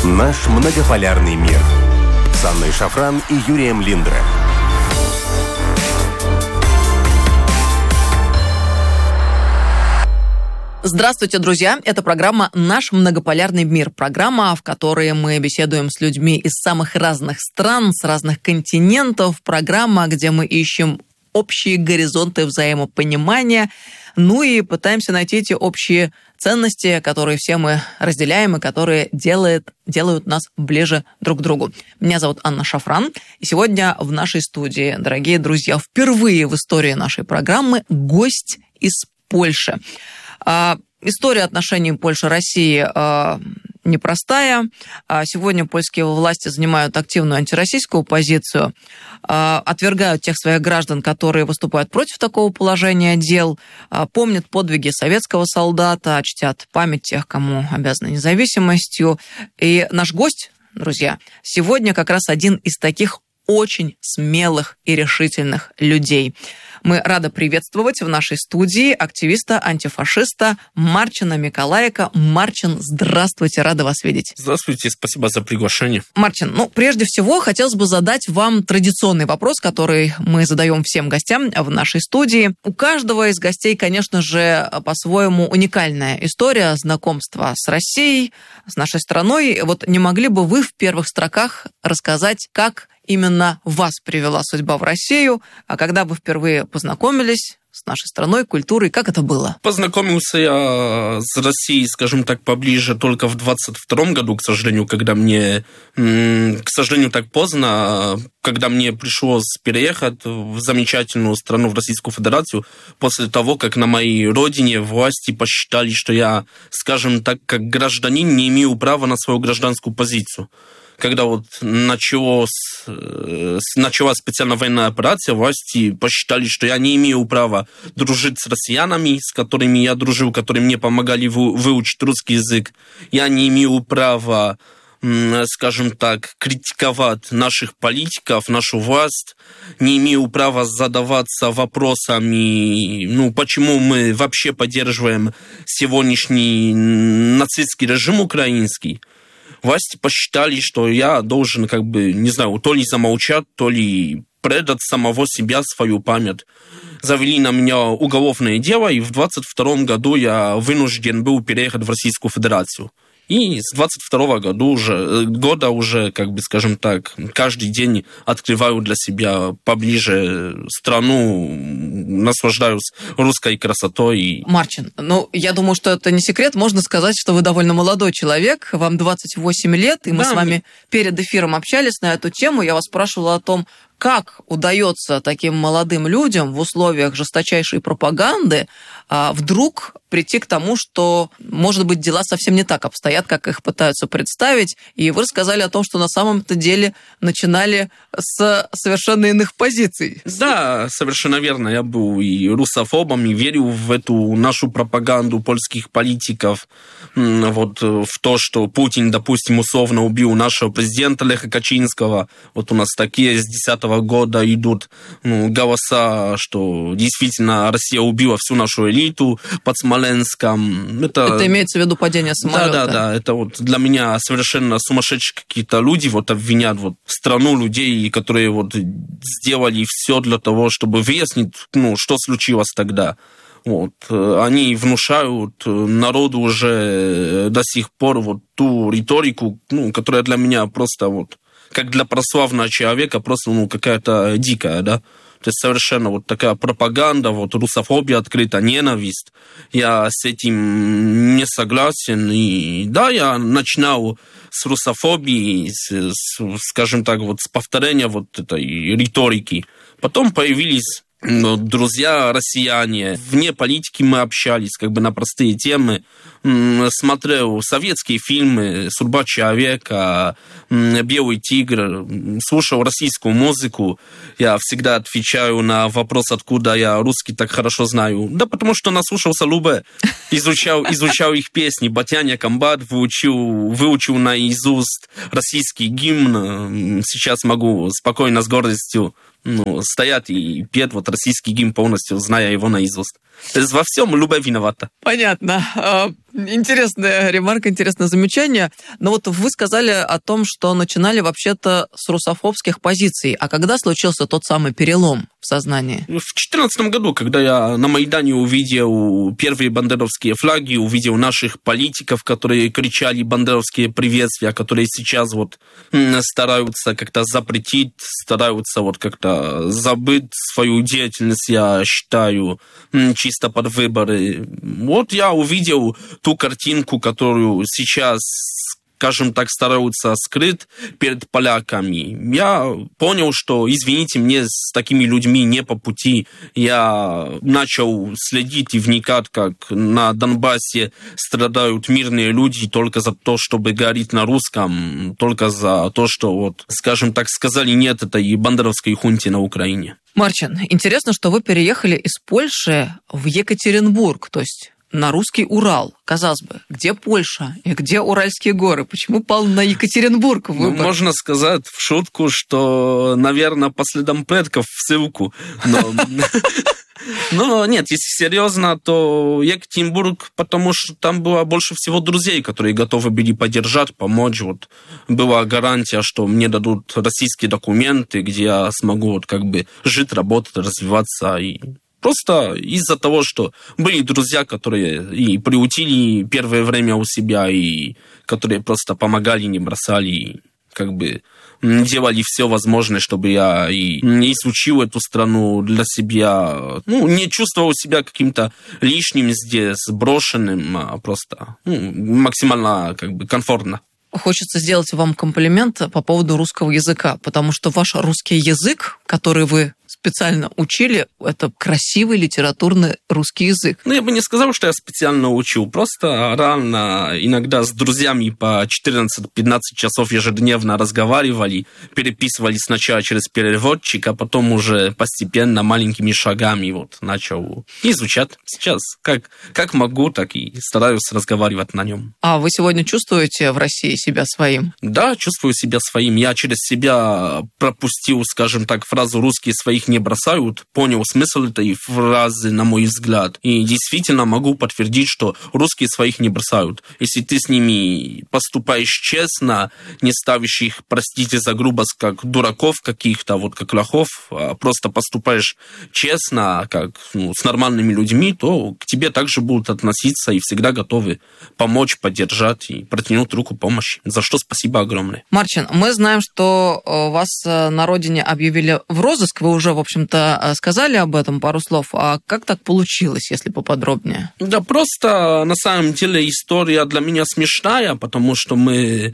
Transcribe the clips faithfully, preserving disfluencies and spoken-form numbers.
Наш многополярный мир. С Анной Шафран и Юрием Линдре. Здравствуйте, друзья! Это программа «Наш многополярный мир». Программа, в которой мы беседуем с людьми из самых разных стран, с разных континентов. Программа, где мы ищем общие горизонты взаимопонимания, ну и пытаемся найти эти общие ценности, которые все мы разделяем и которые делают, делают нас ближе друг к другу. Меня зовут Анна Шафран, и сегодня в нашей студии, дорогие друзья, впервые в истории нашей программы гость из Польши. А, история отношений Польши-России а, непростая. А, сегодня польские власти занимают активную антироссийскую позицию, а, отвергают тех своих граждан, которые выступают против такого положения дел, а, помнят подвиги советского солдата, чтят память тех, кому обязаны независимостью. И наш гость, друзья, сегодня как раз один из таких очень смелых и решительных людей. Мы рады приветствовать в нашей студии активиста-антифашиста Марчина Миколаика. Марчин, здравствуйте, рада вас видеть. Здравствуйте, спасибо за приглашение. Марчин, ну, прежде всего, хотелось бы задать вам традиционный вопрос, который мы задаем всем гостям в нашей студии. У каждого из гостей, конечно же, по-своему уникальная история знакомства с Россией, с нашей страной. Вот не могли бы вы в первых строках рассказать, как именно вас привела судьба в Россию, а когда вы впервые познакомились с нашей страной, культурой, как это было? Познакомился я с Россией, скажем так, поближе только в двадцать втором году, к сожалению, когда мне, к сожалению, так поздно, когда мне пришлось переехать в замечательную страну, в Российскую Федерацию, после того, как на моей родине власти посчитали, что я, скажем так, как гражданин не имею права на свою гражданскую позицию. Когда вот началось, началась специальная военная операция, власти посчитали, что я не имею права дружить с россиянами, с которыми я дружил, которые мне помогали выучить русский язык. Я не имею права, скажем так, критиковать наших политиков, нашу власть. Не имею права задаваться вопросами, ну, почему мы вообще поддерживаем сегодняшний нацистский режим украинский. Власти посчитали, что я должен, как бы, не знаю, то ли замолчать, то ли предать самого себя, свою память. Завели на меня уголовное дело, и в двадцать втором году я вынужден был переехать в Российскую Федерацию. И с двадцать второго года уже, года уже, как бы, скажем так, каждый день открываю для себя поближе страну, наслаждаюсь русской красотой. Марчин, ну, я думаю, что это не секрет. Можно сказать, что вы довольно молодой человек, вам двадцать восемь лет, и мы да, с вами перед эфиром общались на эту тему. Я вас спрашивала о том, как удается таким молодым людям в условиях жесточайшей пропаганды а, вдруг прийти к тому, что, может быть, дела совсем не так обстоят, как их пытаются представить. И вы рассказали о том, что на самом-то деле начинали с совершенно иных позиций. Да, совершенно верно. Я был и русофобом, и верил в эту нашу пропаганду польских политиков. Вот в то, что Путин, допустим, условно убил нашего президента Леха Качинского. Вот у нас такие с десятого года идут ну, голоса, что действительно Россия убила всю нашу элиту под Смоленском. Это, это имеется в виду падение самолета? Да, да, да. Это вот для меня совершенно сумасшедшие какие-то люди вот обвинят вот страну людей, которые вот сделали все для того, чтобы выяснить, ну, что случилось тогда. Вот. Они внушают народу уже до сих пор вот ту риторику, ну, которая для меня просто вот как для православного человека, просто ну, какая-то дикая, да. То есть совершенно вот такая пропаганда, вот русофобия открыта, ненависть. Я с этим не согласен. И да, я начинал с русофобии, с, с, скажем так, вот с повторения вот этой риторики. Потом появились друзья россияне, вне политики мы общались, как бы на простые темы. Смотрел советские фильмы «Судьба человека», «Белый тигр», слушал российскую музыку. Я всегда отвечаю на вопрос, откуда я русский так хорошо знаю. Да потому что наслушался Любе, изучал, изучал их песни. Батяня Комбат выучил, выучил наизусть российский гимн. Сейчас могу спокойно с гордостью ну, стоять и петь вот российский гимн полностью, зная его наизусть. То есть во всем любовь виновата. Понятно. Интересная ремарка, интересное замечание. Но вот вы сказали о том, что начинали вообще-то с русофобских позиций. А когда случился тот самый перелом в сознании? В две тысячи четырнадцатом году, когда я на Майдане увидел первые бандеровские флаги, увидел наших политиков, которые кричали бандеровские приветствия, которые сейчас вот стараются как-то запретить, стараются вот как-то забыть свою деятельность, я считаю, чисто под выборы. Вот я увидел ту картинку, которую сейчас, скажем так, стараются скрыть перед поляками. Я понял, что, извините, мне с такими людьми не по пути. Я начал следить и вникать, как на Донбассе страдают мирные люди только за то, чтобы говорить на русском, только за то, что, вот, скажем так, сказали нет этой бандеровской хунте на Украине. Марчин, интересно, что вы переехали из Польши в Екатеринбург, то есть на русский Урал. Казалось бы, где Польша и где Уральские горы? Почему пал на Екатеринбург выбор? Ну, можно сказать в шутку, что, наверное, по следам предков в ссылку. Но... Но нет, если серьезно, то Екатеринбург, потому что там было больше всего друзей, которые готовы были поддержать, помочь. Вот была гарантия, что мне дадут российские документы, где я смогу вот как бы жить, работать, развиваться. И просто из-за того, что были друзья, которые и приутили первое время у себя, и которые просто помогали, не бросали, и как бы делали все возможное, чтобы я и изучил эту страну для себя, ну, не чувствовал себя каким-то лишним здесь, брошенным, а просто ну, максимально как бы комфортно. Хочется сделать вам комплимент по поводу русского языка, потому что ваш русский язык, который вы специально учили, это красивый литературный русский язык. Ну, я бы не сказал, что я специально учил. Просто рано иногда с друзьями по четырнадцать-пятнадцать часов ежедневно разговаривали, переписывали сначала через переводчик, а потом уже постепенно, маленькими шагами вот начал изучать. Сейчас как, как могу, так и стараюсь разговаривать на нем. А вы сегодня чувствуете в России себя своим? Да, чувствую себя своим. Я через себя пропустил, скажем так, фразу «русские своих не бросают», понял смысл этой фразы, на мой взгляд. И действительно могу подтвердить, что русские своих не бросают. Если ты с ними поступаешь честно, не ставишь их, простите за грубость, как дураков каких-то, вот как лохов, а просто поступаешь честно, как ну, с нормальными людьми, то к тебе также будут относиться и всегда готовы помочь, поддержать и протянуть руку помощи. За что спасибо огромное. Марчин, мы знаем, что вас на родине объявили в розыск. Вы уже, в общем-то, сказали об этом пару слов. А как так получилось, если поподробнее? Да просто, на самом деле, история для меня смешная, потому что мы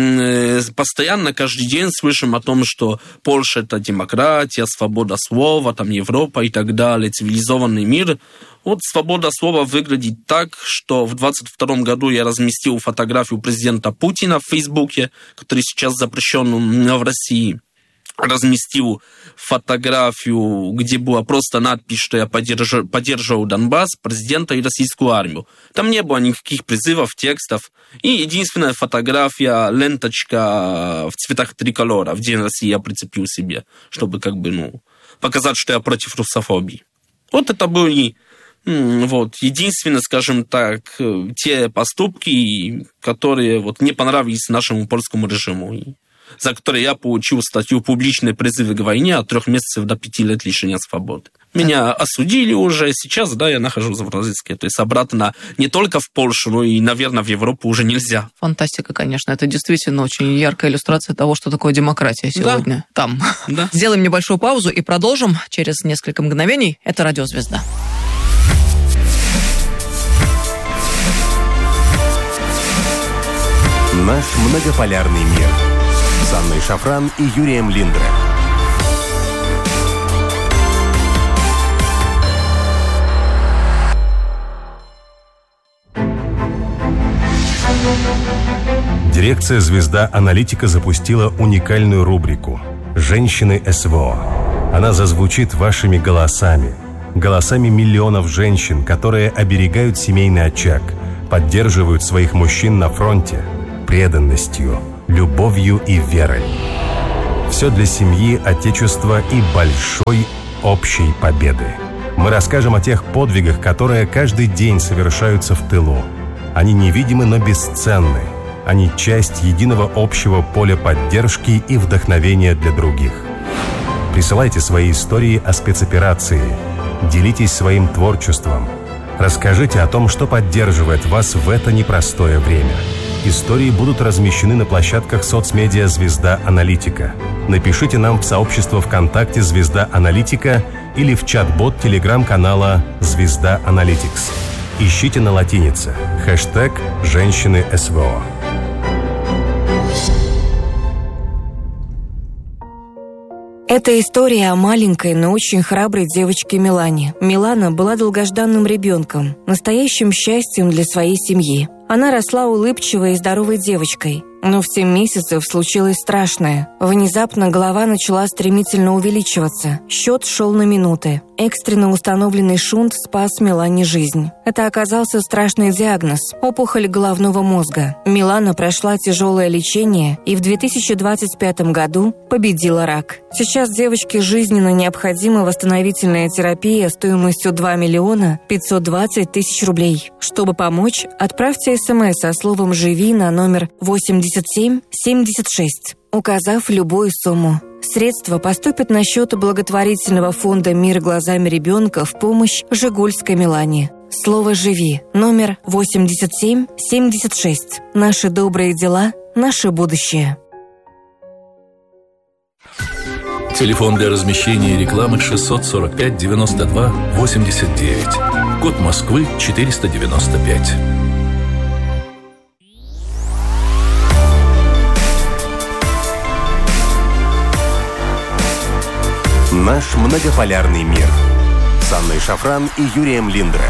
постоянно, каждый день слышим о том, что Польша – это демократия, свобода слова, там Европа и так далее, цивилизованный мир. Вот свобода слова выглядит так, что в двадцать втором году я разместил фотографию президента Путина в Фейсбуке, который сейчас запрещен в России. Разместил фотографию, где была просто надпись, что я поддерживаю, поддерживаю Донбасс, президента и российскую армию. Там не было никаких призывов, текстов. И единственная фотография, ленточка в цветах триколора в День России я прицепил себе, чтобы как бы, ну, показать, что я против русофобии. Вот это были вот, единственное, скажем так, те поступки, которые вот, не понравились нашему польскому режиму. За которые я получил статью «Публичные призывы к войне» от трех месяцев до пяти лет лишения свободы. Меня осудили уже, сейчас, да, я нахожусь в розыске. То есть обратно не только в Польшу, но и, наверное, в Европу уже нельзя. Фантастика, конечно. Это действительно очень яркая иллюстрация того, что такое демократия сегодня. Да. Там. Да. Сделаем небольшую паузу и продолжим через несколько мгновений. Это «Радио Звезда». Наш многополярный мир. С Анной Шафран и Юрием Линдре. Дирекция «Звезда Аналитика» запустила уникальную рубрику «Женщины СВО». Она зазвучит вашими голосами, голосами миллионов женщин, которые оберегают семейный очаг, поддерживают своих мужчин на фронте преданностью, любовью и верой. Все для семьи, отечества и большой общей победы. Мы расскажем о тех подвигах, которые каждый день совершаются в тылу. Они невидимы, но бесценны. Они часть единого общего поля поддержки и вдохновения для других. Присылайте свои истории о спецоперации. Делитесь своим творчеством. Расскажите о том, что поддерживает вас в это непростое время. Истории будут размещены на площадках соцмедиа «Звезда Аналитика». Напишите нам в сообщество ВКонтакте «Звезда Аналитика» или в чат-бот телеграм-канала «Звезда Аналитикс». Ищите на латинице хэштег «Женщины СВО». Это история о маленькой, но очень храброй девочке Милане. Милана была долгожданным ребенком, настоящим счастьем для своей семьи. Она росла улыбчивой и здоровой девочкой. Но в семь месяцев случилось страшное. Внезапно голова начала стремительно увеличиваться. Счет шел на минуты. Экстренно установленный шунт спас Милане жизнь. Это оказался страшный диагноз – опухоль головного мозга. Милана прошла тяжелое лечение и в две тысячи двадцать пятом году победила рак. Сейчас девочке жизненно необходима восстановительная терапия стоимостью два миллиона пятьсот двадцать тысяч рублей. Чтобы помочь, отправьте смс со словом «Живи» на номер восемьдесят семь семьдесят шесть, указав любую сумму. Средства поступят на счет благотворительного фонда «Мир глазами ребенка» в помощь Жигульской Милане. Слово «Живи» номер восемьдесят семь семьдесят шесть. Наши добрые дела, наше будущее. Телефон для размещения рекламы шестьсот сорок пять девяносто два восемьдесят девять. Код Москвы четыреста девяносто пять. Наш многополярный мир с Анной Шафран и Юрием Линдре.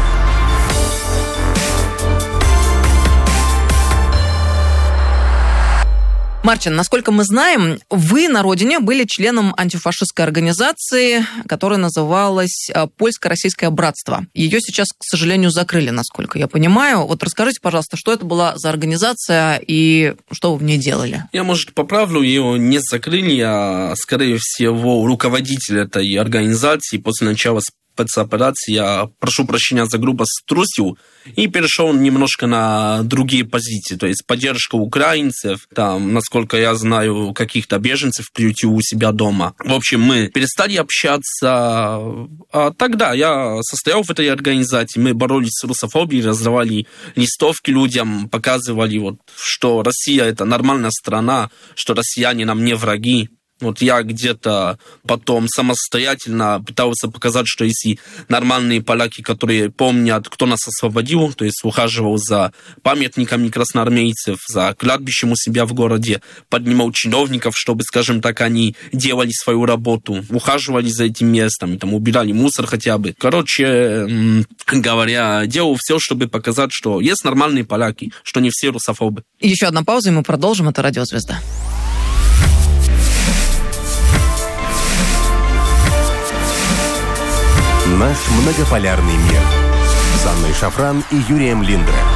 Марчин, насколько мы знаем, вы на родине были членом антифашистской организации, которая называлась Польско-Российское братство. Ее сейчас, к сожалению, закрыли, насколько я понимаю. Вот расскажите, пожалуйста, что это была за организация и что вы в ней делали? Я, может, поправлю, ее не закрыли, а, скорее всего, руководитель этой организации после начала спецоперации, я прошу прощения за грубость, струсил и перешел немножко на другие позиции, то есть поддержка украинцев, там, насколько я знаю, каких-то беженцев в приюте у себя дома. В общем, мы перестали общаться, а тогда я состоял в этой организации, мы боролись с русофобией, раздавали листовки людям, показывали, вот, что Россия — это нормальная страна, что россияне нам не враги. Вот я где-то потом самостоятельно пытался показать, что если нормальные поляки, которые помнят, кто нас освободил, то есть ухаживал за памятниками красноармейцев, за кладбищем у себя в городе, поднимал чиновников, чтобы, скажем так, они делали свою работу, ухаживали за этим местом, там, убирали мусор хотя бы. Короче говоря, делал все, чтобы показать, что есть нормальные поляки, что не все русофобы. Еще одна пауза, и мы продолжим. Это «Радио Звезда». Наш многополярный мир с Анной Шафран и Юрием Линдре.